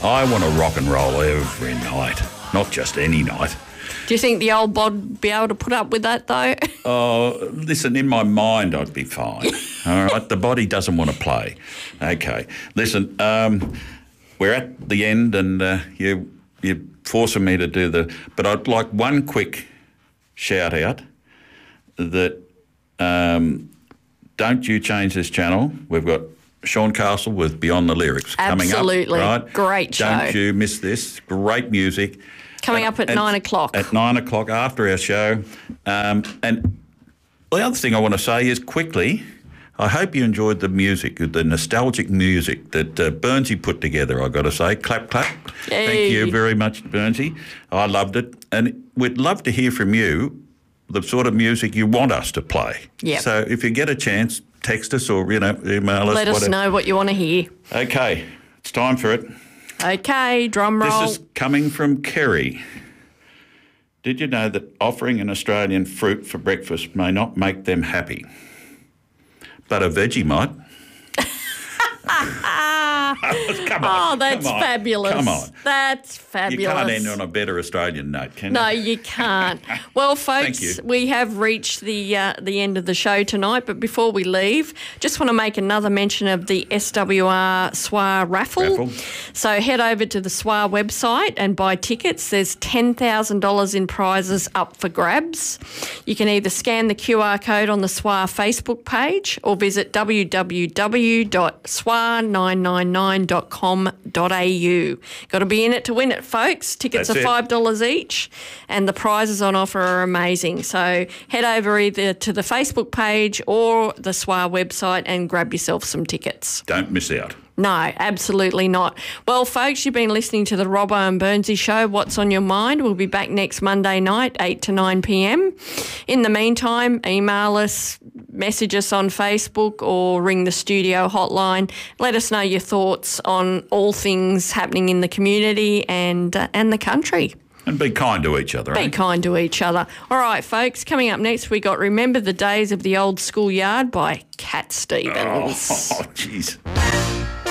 I want to rock and roll every night, not just any night. Do you think the old bod would be able to put up with that, though? Oh, listen, in my mind, I'd be fine. All right, the body doesn't want to play. Okay, listen, we're at the end, and you're forcing me to do but I'd like one quick shout out that don't you change this channel. We've got Sean Castle with Beyond the Lyrics coming up. Absolutely, right? Great show. Don't you miss this. Great music. Coming up at 9 o'clock. At 9 o'clock after our show. And the other thing I want to say is quickly, I hope you enjoyed the music, the nostalgic music that Burnsy put together, I've got to say. Clap, clap. Yay. Thank you very much, Burnsy. I loved it. And we'd love to hear from you the sort of music you want us to play. Yep. So if you get a chance, text us or, email us. Let us know what you want to hear. Okay, it's time for it. Okay, drum roll. This is coming from Kerry. Did you know that offering an Australian fruit for breakfast may not make them happy? But a veggie might. Come on. Oh, that's fabulous. Come on. That's fabulous. You can't end on a better Australian note, can you? No, you can't. Well, folks, we have reached the end of the show tonight, but before we leave, just want to make another mention of the SWR SWA raffle. So head over to the SWA website and buy tickets. There's $10,000 in prizes up for grabs. You can either scan the QR code on the SWA Facebook page or visit www.swa999.com.au. Got to be in it to win it, folks. Tickets are $5 each, and the prizes on offer are amazing. So head over either to the Facebook page or the SWA website and grab yourself some tickets. Don't miss out. No, absolutely not. Well, folks, you've been listening to the Robbo and Burnsy Show. What's on your mind? We'll be back next Monday night, 8 to 9 p.m. In the meantime, email us, message us on Facebook or ring the studio hotline. Let us know your thoughts on all things happening in the community and the country. And be kind to each other. Be kind to each other. All right, folks, coming up next, we got Remember the Days of the Old Schoolyard by Cat Stevens. Oh, jeez.